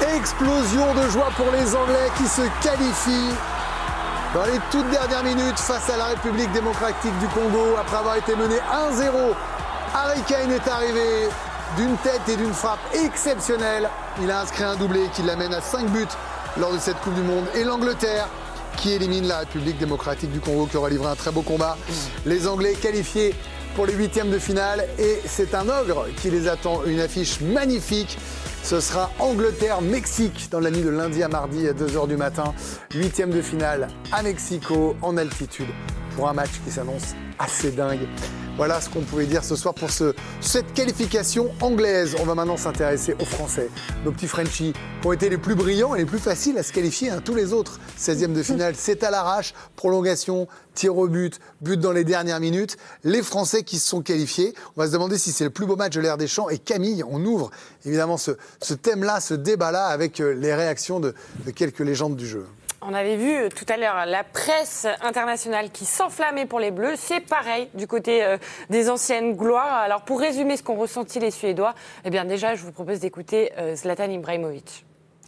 Explosion de joie pour les Anglais qui se qualifient dans les toutes dernières minutes face à la République démocratique du Congo. Après avoir été mené 1-0, Harry Kane est arrivé d'une tête et d'une frappe exceptionnelle. Il a inscrit un doublé qui l'amène à 5 buts lors de cette Coupe du Monde. Et l'Angleterre qui élimine la République démocratique du Congo qui aura livré un très beau combat. Les Anglais qualifiés pour les huitièmes de finale et c'est un ogre qui les attend. Une affiche magnifique. Ce sera Angleterre-Mexique dans la nuit de lundi à mardi à 2h du matin. Huitième de finale à Mexico, en altitude, pour un match qui s'annonce assez dingue. Voilà ce qu'on pouvait dire ce soir pour cette qualification anglaise. On va maintenant s'intéresser aux Français, nos petits Frenchies, qui ont été les plus brillants et les plus faciles à se qualifier. Tous les autres, 16e de finale, c'est à l'arrache, prolongation, tir au but, but dans les dernières minutes. Les Français qui se sont qualifiés, on va se demander si c'est le plus beau match de l'ère des Champs. Et Camille, on ouvre évidemment ce thème-là, ce débat-là, avec les réactions de quelques légendes du jeu. On avait vu tout à l'heure la presse internationale qui s'enflammait pour les Bleus. C'est pareil du côté des anciennes gloires. Alors pour résumer ce qu'ont ressenti les Suédois, eh bien déjà je vous propose d'écouter Zlatan Ibrahimovic.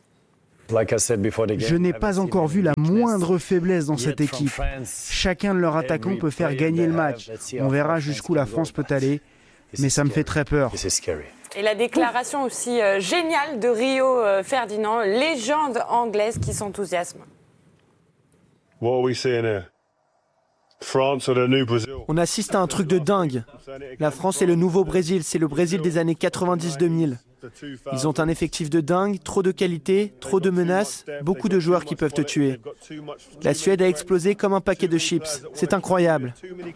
Je n'ai pas encore vu la moindre faiblesse dans cette équipe. Chacun de leurs attaquants peut faire gagner le match. On verra jusqu'où la France peut aller, mais ça me fait très peur. Et la déclaration aussi géniale de Rio Ferdinand, légende anglaise qui s'enthousiasme. On assiste à un truc de dingue. La France est le nouveau Brésil, c'est le Brésil des années 90-2000. Ils ont un effectif de dingue, trop de qualité, trop de menaces, beaucoup de joueurs qui peuvent te tuer. La Suède a explosé comme un paquet de chips. C'est incroyable.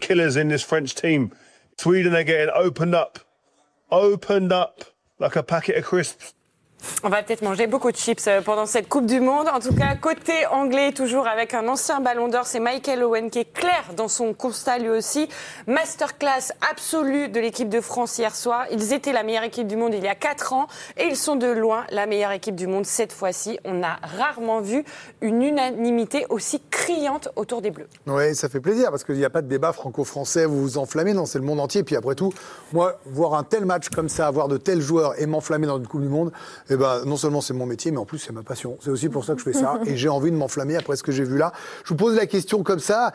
On va peut-être manger beaucoup de chips pendant cette Coupe du Monde. En tout cas, côté anglais, toujours avec un ancien ballon d'or, c'est Michael Owen qui est clair dans son constat lui aussi. Masterclass absolue de l'équipe de France hier soir. Ils étaient la meilleure équipe du monde il y a 4 ans et ils sont de loin la meilleure équipe du monde cette fois-ci. On a rarement vu une unanimité aussi criante autour des Bleus. Oui, ça fait plaisir parce qu'il n'y a pas de débat franco-français, vous vous enflammez, non, c'est le monde entier. Puis après tout, moi, voir un tel match comme ça, voir de tels joueurs et m'enflammer dans une Coupe du Monde, eh ben, non seulement c'est mon métier, mais en plus c'est ma passion. C'est aussi pour ça que je fais ça. Et j'ai envie de m'enflammer après ce que j'ai vu là. Je vous pose la question comme ça.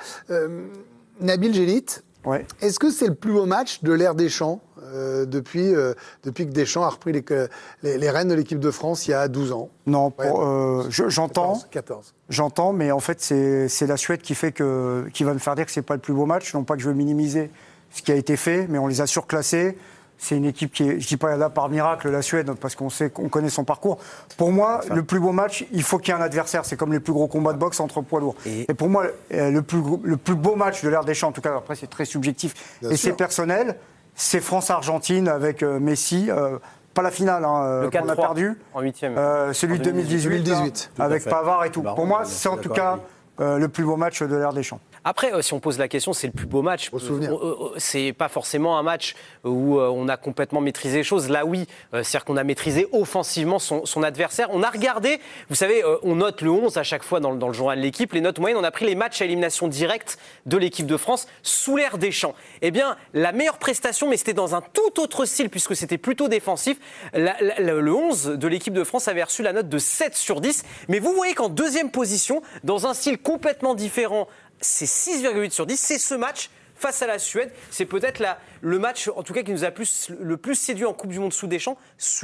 Nabil Gélit, ouais. Est-ce que c'est le plus beau match de l'ère Deschamps depuis que Deschamps a repris les rênes de l'équipe de France il y a 12 ans? Non, j'entends. 14. J'entends, mais en fait c'est la Suède qui va me faire dire que c'est pas le plus beau match. Non pas que je veux minimiser ce qui a été fait, mais on les a surclassés. C'est une équipe qui est, je dis pas là par miracle, la Suède, parce qu'on connaît son parcours. Pour moi, le plus beau match, il faut qu'il y ait un adversaire. C'est comme les plus gros combats de boxe entre poids lourds. Et pour moi, le plus beau match de l'ère Deschamps, en tout cas, après c'est très subjectif et c'est personnel, c'est France-Argentine avec Messi. Pas la finale, qu'on a perdu. En 8e. Celui de 2018. Avec Pavard et tout. Pour moi, c'est en tout cas le plus beau match de l'ère Deschamps. Après, si on pose la question, c'est le plus beau match. C'est pas forcément un match où on a complètement maîtrisé les choses. Là, oui, c'est-à-dire qu'on a maîtrisé offensivement son adversaire. On a regardé, vous savez, on note le 11 à chaque fois dans le journal de l'équipe. Les notes moyennes, on a pris les matchs à élimination directe de l'équipe de France sous l'ère Deschamps. Eh bien, la meilleure prestation, mais c'était dans un tout autre style puisque c'était plutôt défensif. Le 11 de l'équipe de France avait reçu la note de 7 sur 10. Mais vous voyez qu'en deuxième position, dans un style complètement différent, c'est 6,8 sur 10, c'est ce match face à la Suède. C'est peut-être le match, en tout cas, qui nous a le plus séduit en Coupe du Monde sous Deschamps,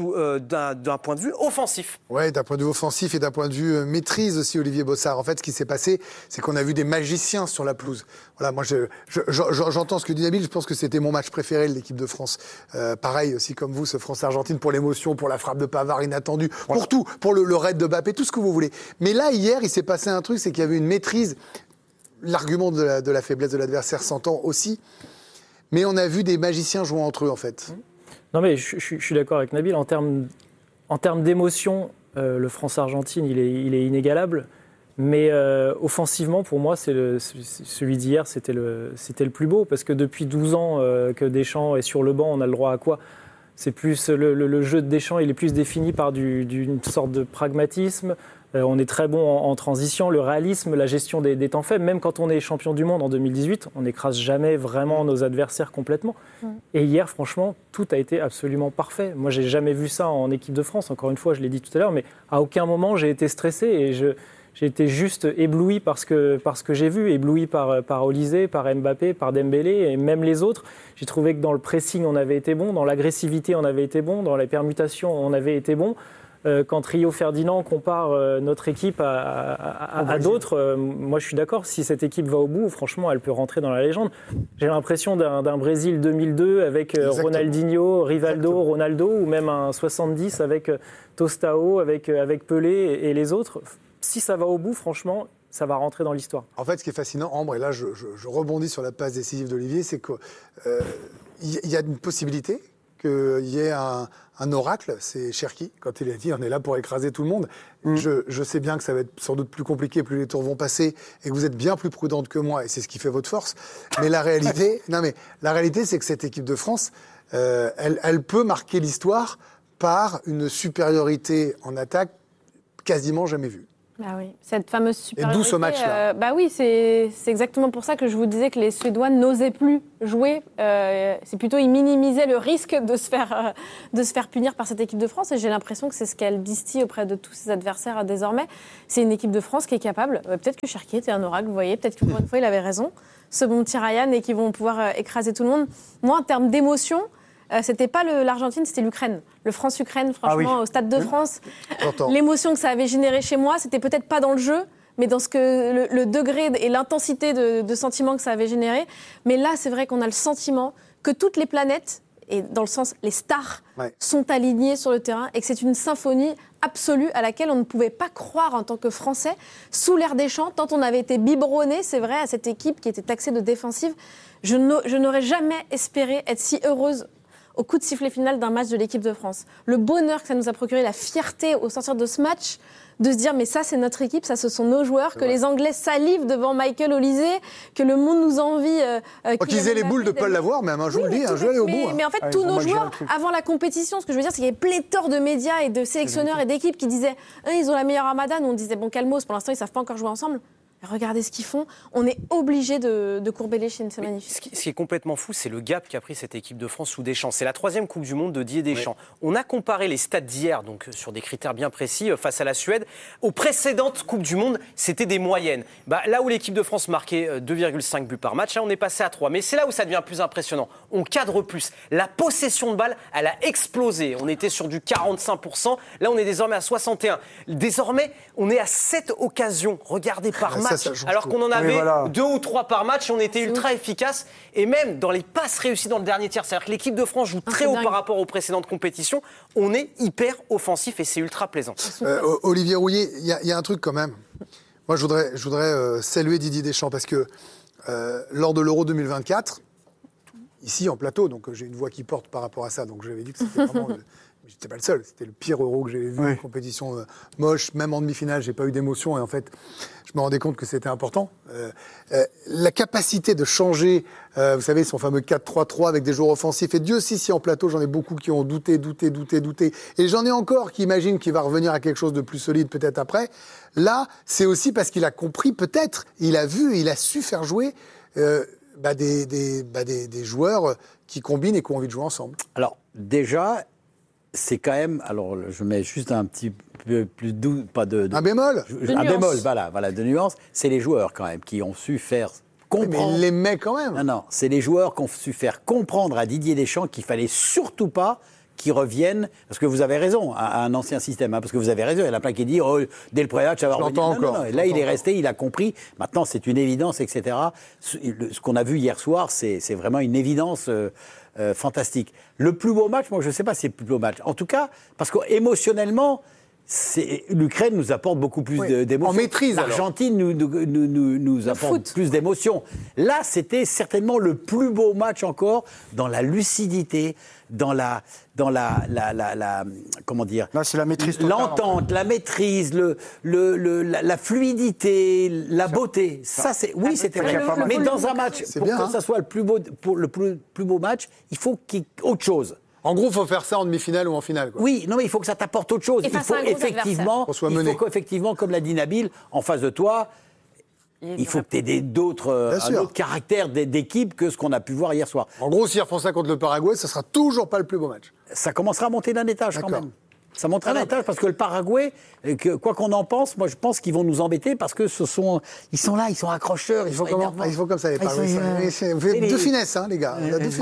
d'un point de vue offensif. Oui, d'un point de vue offensif et d'un point de vue maîtrise aussi, Olivier Bossard. En fait, ce qui s'est passé, c'est qu'on a vu des magiciens sur la pelouse. Voilà, moi, j'entends ce que dit Nabil, je pense que c'était mon match préféré de l'équipe de France. Pareil aussi comme vous, ce France-Argentine, pour l'émotion, pour la frappe de Pavard inattendue, pour tout, pour le raid de Mbappé, tout ce que vous voulez. Mais là, hier, il s'est passé un truc, c'est qu'il y avait une maîtrise. L'argument de la faiblesse de l'adversaire s'entend aussi, mais on a vu des magiciens jouer entre eux en fait. Non mais je suis d'accord avec Nabil, en termes d'émotion, le France-Argentine il est inégalable, mais offensivement pour moi celui d'hier c'était le plus beau, parce que depuis 12 ans que Deschamps est sur le banc, on a le droit à quoi ? C'est plus le jeu de Deschamps, il est plus défini par d'une sorte de pragmatisme, On est très bon en transition, le réalisme, la gestion des temps faibles. Même quand on est champion du monde en 2018, on n'écrase jamais vraiment nos adversaires complètement. Et hier, franchement, tout a été absolument parfait. Moi, j'ai jamais vu ça en équipe de France. Encore une fois, je l'ai dit tout à l'heure, mais à aucun moment j'ai été stressé et j'ai été juste ébloui par ce que j'ai vu, ébloui par Olysée, par Mbappé, par Dembélé et même les autres. J'ai trouvé que dans le pressing, on avait été bon, dans l'agressivité, on avait été bon, dans les permutations, on avait été bon. Quand Rio Ferdinand compare notre équipe à d'autres, moi je suis d'accord, si cette équipe va au bout, franchement, elle peut rentrer dans la légende. J'ai l'impression d'un Brésil 2002 avec Ronaldinho, Rivaldo, Ronaldo, ou même un 70 avec Tostao, avec Pelé et les autres. Si ça va au bout, franchement, ça va rentrer dans l'histoire. En fait, ce qui est fascinant, Ambre, et là je rebondis sur la passe décisive d'Olivier, c'est qu'il y a une possibilité qu'il y ait un oracle, c'est Cherki, quand il a dit on est là pour écraser tout le monde. Je sais bien que ça va être sans doute plus compliqué, plus les tours vont passer, et que vous êtes bien plus prudente que moi, et c'est ce qui fait votre force. Mais la réalité, c'est que cette équipe de France, elle peut marquer l'histoire par une supériorité en attaque quasiment jamais vue. Bah oui, cette fameuse supériorité. Et d'où ce match-là. Bah oui, c'est exactement pour ça que je vous disais que les Suédois n'osaient plus jouer. C'est plutôt ils minimisaient le risque de se faire punir par cette équipe de France. Et j'ai l'impression que c'est ce qu'elle distille auprès de tous ses adversaires désormais. C'est une équipe de France qui est capable. Peut-être que Cherki était un oracle, vous voyez. Peut-être que pour une fois il avait raison. Ce bon petit Ryan et qu'ils vont pouvoir écraser tout le monde. Moi, en termes d'émotion. C'était pas l'Argentine, c'était l'Ukraine. Le France-Ukraine, franchement, au Stade de France. L'émotion que ça avait généré chez moi, c'était peut-être pas dans le jeu, mais dans le degré et l'intensité de sentiment que ça avait généré. Mais là, c'est vrai qu'on a le sentiment que toutes les planètes, et dans le sens les stars, sont alignées sur le terrain et que c'est une symphonie absolue à laquelle on ne pouvait pas croire en tant que Français, sous l'ère Deschamps, tant on avait été biberonné, c'est vrai, à cette équipe qui était taxée de défensive. Je n'aurais jamais espéré être si heureuse au coup de sifflet final d'un match de l'équipe de France. Le bonheur que ça nous a procuré, la fierté au sortir de ce match, de se dire mais ça c'est notre équipe, ça ce sont nos joueurs, que les Anglais salivent devant Michael Olysée, que le monde nous envie. Qu'ils aient les boules de ne pas l'avoir, mais je vous le dis, je vais aller au bout. Mais en fait, tous nos joueurs, avant la compétition, ce que je veux dire, c'est qu'il y avait pléthore de médias et de sélectionneurs et d'équipes qui disaient ils ont la meilleure armada, nous on disait bon calmos, pour l'instant ils ne savent pas encore jouer ensemble. Regardez ce qu'ils font. On est obligé de courber les chines, c'est magnifique. Ce qui est complètement fou, c'est le gap qu'a pris cette équipe de France sous Deschamps. C'est la 3e Coupe du Monde de Didier Deschamps. On a comparé les stats d'hier, donc sur des critères bien précis, face à la Suède. Aux précédentes Coupes du Monde, c'était des moyennes. Là où l'équipe de France marquait 2,5 buts par match, là, on est passé à 3. Mais c'est là où ça devient plus impressionnant. On cadre plus. La possession de balle, elle a explosé. On était sur du 45%. Là, on est désormais à 61%. Désormais, on est à 7 occasions. Regardez par match. Alors qu'on en avait 2 ou 3 par match et on était ultra efficace. Et même dans les passes réussies dans le dernier tiers, c'est-à-dire que l'équipe de France joue très haut par rapport aux précédentes compétitions, on est hyper offensif et c'est ultra plaisant. Olivier Rouillet, il y a un truc quand même. Moi, je voudrais saluer Didier Deschamps parce que lors de l'Euro 2024, ici en plateau, donc j'ai une voix qui porte par rapport à ça, donc j'avais dit que c'était vraiment... J'étais pas le seul, c'était le pire Euro que j'avais vu, une compétition moche, même en demi-finale, j'ai pas eu d'émotion et en fait, je me rendais compte que c'était important. La capacité de changer, vous savez, son fameux 4-3-3 avec des joueurs offensifs, et Dieu sait si en plateau, j'en ai beaucoup qui ont douté, et j'en ai encore qui imaginent qu'il va revenir à quelque chose de plus solide peut-être après. Là, c'est aussi parce qu'il a compris peut-être, il a vu, il a su faire jouer des joueurs qui combinent et qui ont envie de jouer ensemble. Alors, déjà... C'est quand même, alors je mets juste un petit peu plus doux, pas de un bémol, un bémol, voilà, de nuance. C'est les joueurs quand même qui ont su faire comprendre. Mais il les met quand même. Non, c'est les joueurs qui ont su faire comprendre à Didier Deschamps qu'il fallait surtout pas qu'ils reviennent, parce que vous avez raison, à un ancien système, parce que vous avez raison, il y en a plein qui disent dès le pré-match, ça va revenir. Non. Et là, il est resté, il a compris. Maintenant, c'est une évidence, etc. Ce qu'on a vu hier soir, c'est vraiment une évidence. Fantastique. Le plus beau match, moi je ne sais pas si c'est le plus beau match. En tout cas, parce qu'émotionnellement, l'Ukraine nous apporte beaucoup plus d'émotions. En maîtrise. L'Argentine nous apporte plus d'émotions. Là, c'était certainement le plus beau match encore dans la lucidité, dans la comment dire. Là, c'est la maîtrise totale. L'entente, la maîtrise, la fluidité, la beauté. Ça, c'est c'était vrai. Mais dans un match, pour que ça soit le plus beau match, il faut qu'il y ait autre chose. En gros, il faut faire ça en demi-finale ou en finale. Quoi. Oui, non, mais il faut que ça t'apporte autre chose. Et Il faut qu'effectivement, comme l'a dit Nabil, en face de toi, il faut que tu aies un autre caractère d'équipe que ce qu'on a pu voir hier soir. En gros, si ils refont ça contre le Paraguay, ça sera toujours pas le plus beau match. Ça commencera à monter d'un étage quand même. Ça montera d'un étage parce que le Paraguay, quoi qu'on en pense, moi je pense qu'ils vont nous embêter parce que ils sont là, ils sont accrocheurs, ils faut comme ça les Paraguayens. Vous avez de finesse, les gars.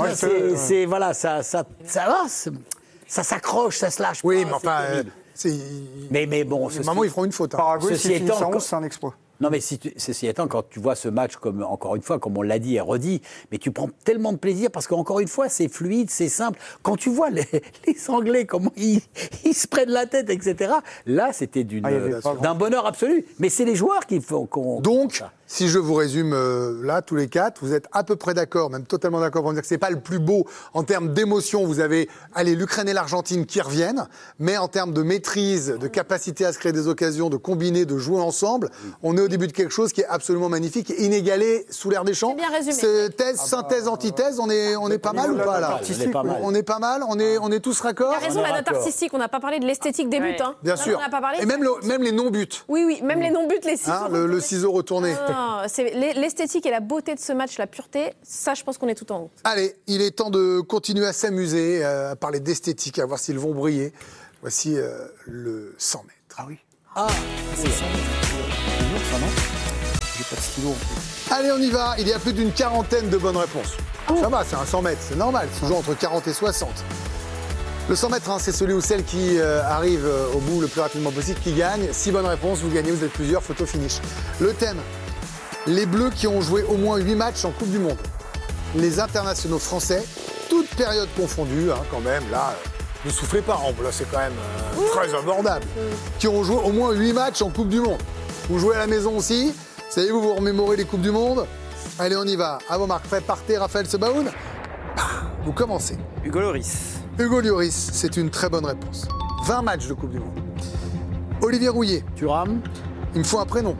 Ça s'accroche, ça se lâche. Oui, mais enfin. Mais bon, maman, ils feront une faute. Paraguay, s'ils finissent en 11, c'est un exploit. Non, mais ceci étant, quand tu vois ce match, encore une fois, comme on l'a dit et redit, mais tu prends tellement de plaisir parce qu'encore une fois, c'est fluide, c'est simple. Quand tu vois les Anglais, comment ils se prennent la tête, etc., là, c'était d'un bonheur absolu. Mais c'est les joueurs qui font Donc, si je vous résume là, tous les quatre, vous êtes à peu près d'accord, même totalement d'accord pour me dire que c'est pas le plus beau en termes d'émotion. Vous avez, l'Ukraine et l'Argentine qui reviennent, mais en termes de maîtrise, de capacité à se créer des occasions, de combiner, de jouer ensemble, on est au début de quelque chose qui est absolument magnifique, inégalé sous l'ère des champs. C'est bien résumé. Synthèse, antithèse, on est pas mal ou pas là? On est pas mal, on est tous raccords. Il a raison, la note artistique, on n'a pas parlé de l'esthétique des buts. Bien sûr. On n'a pas parlé. Et même les non-buts. Oui, même les non-buts, les ciseaux. Le ciseau retourné. C'est l'esthétique et la beauté de ce match, la pureté, ça je pense qu'on est tout en haut. Allez, il est temps de continuer à s'amuser, à parler d'esthétique, à voir s'ils vont briller. Voici le 100 mètres. Ah oui. c'est 100 mètres. J'ai pas de stylo. Allez, on y va. Il y a plus d'une quarantaine de bonnes réponses. Ça va, c'est un 100 mètres, c'est normal. C'est toujours entre 40 et 60. Le 100 mètres, c'est celui ou celle qui arrive au bout le plus rapidement possible, qui gagne. 6 bonnes réponses, vous gagnez, vous êtes plusieurs, photo finish. Le thème, les Bleus qui ont joué au moins 8 matchs en Coupe du Monde. Les internationaux français, toutes périodes confondues, quand même, là, ne soufflez pas, là c'est quand même très abordable. Qui ont joué au moins 8 matchs en Coupe du Monde. Vous jouez à la maison aussi, savez-vous vous remémorez les Coupes du Monde? Allez, on y va. À vos marques, partez, Raphaël Sebaoun. Vous commencez. Hugo Lloris. Hugo Lloris, c'est une très bonne réponse. 20 matchs de Coupe du Monde. Olivier Rouillet. Thuram. Il me faut un prénom.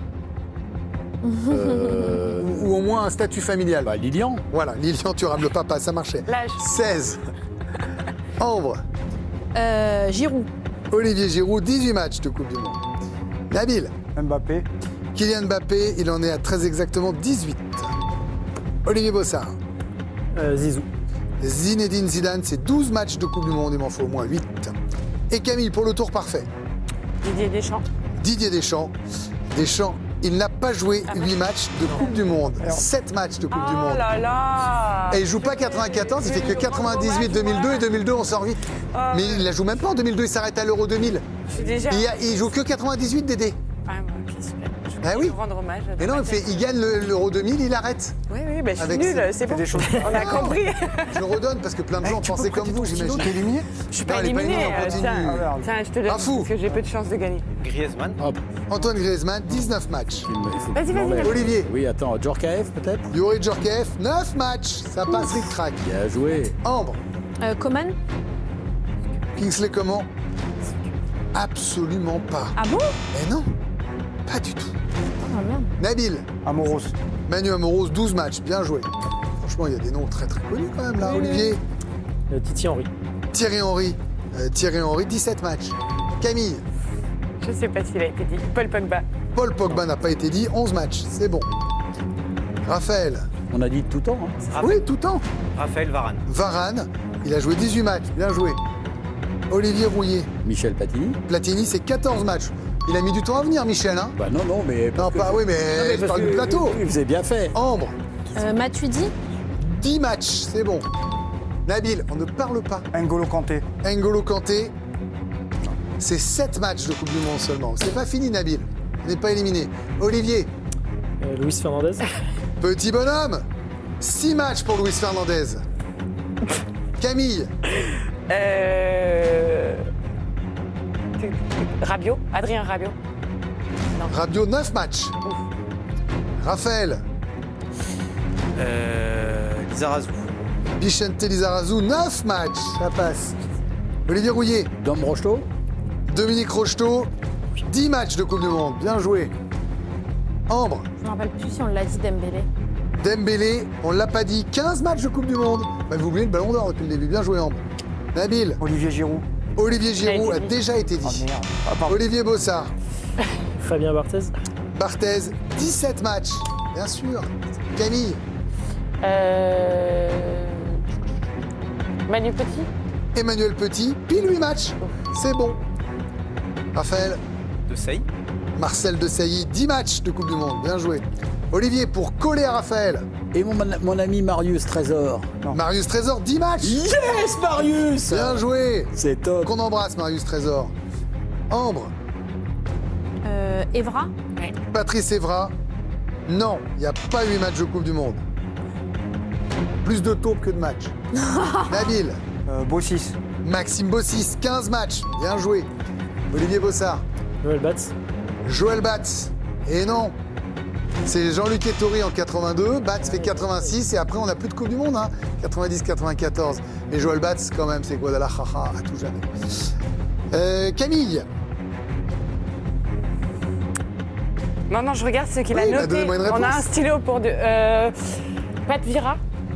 Ou au moins un statut familial. Lilian. Voilà, Lilian Thuram, le papa, ça marchait. L'âge. 16. Ambre. Giroud. Olivier Giroud, 18 matchs de Coupe du Monde. Nabil. Mbappé. Kylian Mbappé, il en est à très exactement 18. Olivier Bossard. Zizou. Zinedine Zidane, c'est 12 matchs de Coupe du Monde, il m'en faut au moins 8. Et Camille, pour le tour parfait. Didier Deschamps. Didier Deschamps. Deschamps, il n'a pas joué 8 matchs de Coupe du Monde. 7 matchs de Coupe du Monde. Oh là là. Et il joue pas 94, il fait que 98, 2002 et 2002, on sort vite. Mais il la joue même pas en 2002, il s'arrête à l'Euro 2000. Il joue que 98, Dédé. Je oui. lui rendre hommage. Mais non, il gagne l'Euro 2000, il arrête. Oui, je suis nulle, c'est bon. On a compris. Je le redonne parce que plein de gens pensaient comme vous, j'imagine. T'es éliminé? Je suis pas éliminée. Tiens, je te donne parce que j'ai peu de chance de gagner. Griezmann. Antoine Griezmann, 19 matchs. Vas-y. Olivier. Oui, attends, Djorkaeff peut-être? Youri Djorkaeff, 9 matchs. Ça passe ric-crac. Bien joué. Ambre. Coman. Kingsley Coman. Absolument pas. Ah bon? Mais non, pas du tout. Oh merde. Nabil. Amoros. Manu Amoros, 12 matchs. Bien joué. Franchement, il y a des noms très très connus quand même là. Olivier. Titi Henry. Thierry Henry, 17 matchs. Camille. Je sais pas s'il a été dit. Paul Pogba. Paul Pogba n'a pas été dit, 11 matchs. C'est bon. Raphaël. On a dit tout le temps. Oui, tout le temps. Raphaël Varane. Varane, il a joué 18 matchs. Bien joué. Olivier Rouillet. Michel Platini. Platini, c'est 14 matchs. Il a mis du temps à venir, Michel, hein? Non, mais... Non, pas, oui, mais je parle du plateau. Vous avez bien fait. Ambre. Matuidi. 10 matchs, c'est bon. Nabil, on ne parle pas. N'Golo Kanté. N'Golo Kanté, c'est 7 matchs de Coupe du Monde seulement. C'est pas fini, Nabil. On n'est pas éliminé. Olivier. Luis Fernandez. Petit bonhomme. 6 matchs pour Luis Fernandez. Camille. Rabiot. Adrien Rabiot. Non. Rabiot, 9 matchs. Raphaël. Lizarazu. Vicente Lizarazu, 9 matchs. Ça passe. Olivier Rouillet. Dom Rocheteau. Dominique Rocheteau, 10 matchs de Coupe du Monde. Bien joué. Ambre. Je me rappelle plus si on l'a dit, Dembélé. Dembélé, on l'a pas dit. 15 matchs de Coupe du Monde. Bah, vous oubliez le ballon d'or depuis le début. Bien joué, Ambre. Nabil. Olivier Giroud. Olivier Giroud a déjà été dit. Olivier Bossard. Fabien Barthez. Barthez, 17 matchs, bien sûr. Camille. Manu Petit. Emmanuel Petit, pile 8 matchs. C'est bon. Raphaël. Desailly. Marcel Desailly, 10 matchs de Coupe du Monde. Bien joué. Olivier, pour coller à Raphaël. Et mon ami Marius Trésor. Non. Marius Trésor, 10 matchs. Yes, Marius. Bien joué. C'est top. Qu'on embrasse, Marius Trésor. Ambre. Evra. Patrice Evra. Non, il n'y a pas 8 matchs de Coupe du Monde. Plus de taupes que de matchs. Nabil. Bossis. Maxime Bossis, 15 matchs. Bien joué. Olivier Bossard. Joël Batz. Joël Batz. Et non. C'est Jean-Luc Ettori en 82. Batz fait 86. Et après, on n'a plus de Coupe du Monde. 90-94. Mais Joël Batz, quand même, c'est Guadalajara à tout jamais. Camille. Non, je regarde ce qu'il a Oui, bah, noté. donnez-moi une On a réponse. un stylo pour deux. Pat Vira.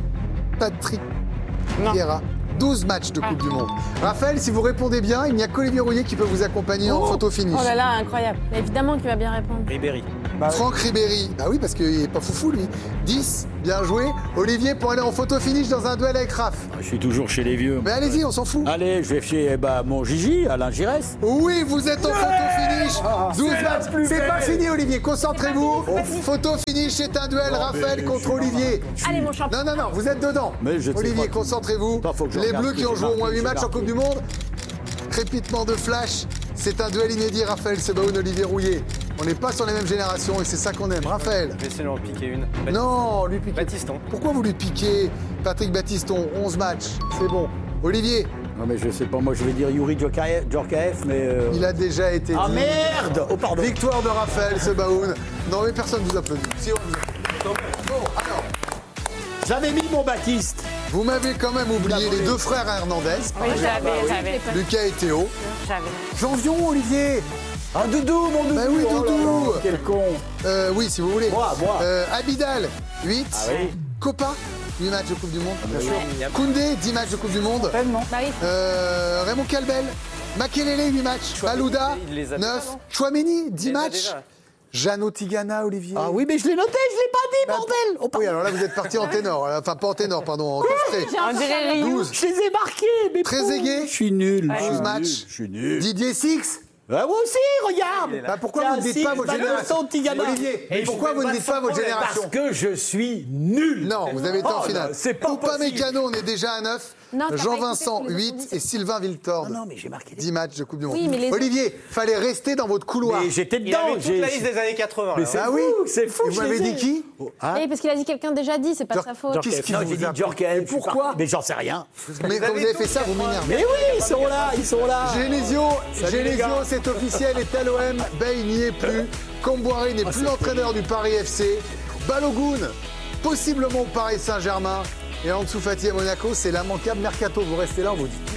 Patrick Non. Vieira. 12 matchs de Coupe du Monde. Raphaël, si vous répondez bien, il n'y a qu'Olivier Rouillet qui peut vous accompagner en photo finish. Oh là là, incroyable. Mais évidemment qu'il va bien répondre. Ribéry. Franck Ribéry. Bah oui, parce qu'il n'est pas foufou, lui. 10, bien joué. Olivier, pour aller en photo finish dans un duel avec Raph. Je suis toujours chez les vieux. Mais allez-y, on s'en fout. Allez, je vais chez mon Gigi, Alain Giresse. Oui, vous êtes en photo finish. 12 matchs. C'est pas fini, Olivier. Concentrez-vous. Photo finish, c'est un duel. Raphaël contre Olivier. Allez, mon champion. Non, vous êtes dedans. Mais je sais Olivier, pas. concentrez-vous. Attends, faut que je Les regarde Bleus ce qui que ont j'ai joué au moins marqué, 8 matchs en j'ai Coupe du Monde. Crépitement de flash. C'est un duel inédit, Raphaël Sebaoun, Olivier Rouillet. On n'est pas sur les mêmes générations et c'est ça qu'on aime. Raphaël. Je vais essayer de en piquer une. Non, lui piquer. Batiston. Pourquoi vous lui piquez Patrick Batiston, 11 matchs. C'est bon. Olivier, Non, mais je sais pas, moi je vais dire Yuri Djorkaeff, mais. il a déjà été Ah dit. merde. Oh, pardon. Victoire de Raphaël Sebaoun. Non, mais personne ne vous applaudit. Si on vous applaudit. Bon, alors, J'avais mis mon Baptiste. vous m'avez quand même oublié les deux frères Hernandez. Oui, j'avais. Lucas et Théo. J'avais. Janvion, Olivier. Un doudou, mon doudou. Bah oui, Oh là doudou. là, quel con. Oui, si vous voulez. Moi. Abidal, 8. Ah oui. Copa, 8 matchs de Coupe du Monde. bien sûr. Koundé, 10 matchs de Coupe du Monde. Bah oui. Raymond Calbel, Makelele, 8 matchs. Alouda, il les a 9. déjà, non Chouameni, 10 Il les a matchs. déjà. Jeannot Tigana, Olivier. Ah oui, mais je l'ai noté, je l'ai pas dit, bordel. Oh, pardon. Oui, alors là, vous êtes parti en ténor. Enfin, pas en ténor, pardon, en castré. On dirait Ryu. 12. Je les ai marqués, mais Trezeguet, je suis nul. 12 matchs. Je suis nul. Didier Six. Ah, moi aussi, regarde. Bah, pourquoi vous ne dites pas votre génération Olivier, Et pourquoi vous ne dites pas votre génération Parce que je suis nul. Non, vous avez été en Oh, finale. non, c'est pas Coupa possible. Mécano, on est déjà à 9. Non, t'as pas Jean-Vincent, écouté ce que nous 8. avons dit. Et Sylvain Viltord, Non, mais j'ai marqué 10 matchs de Coupe du Monde. Oui, mais les autres- Olivier, fallait rester dans votre couloir. Mais j'étais Il dedans. avait toute la liste des années 80. Mais là. c'est Ah fou, oui c'est fou. Et vous je m'avez les ai. dit qui Hein Oui, parce qu'il a dit quelqu'un déjà dit, c'est pas de sa faute. Qu'est-ce qui Non, vous j'ai dit a- Djorkaeff. Pourquoi Mais j'en sais rien. Mais quand vous avez fait ça, vous m'énervez. Mais oui, ils sont là, ils sont là. Genesio, les gars. c'est officiel, est à l'OM. Bey n'y est plus. Comboiré n'est plus l'entraîneur du Paris FC. Balogun, possiblement au Paris Saint-Germain. Et Ansu Fati à Monaco, c'est l'immanquable Mercato. Vous restez là, on vous dit.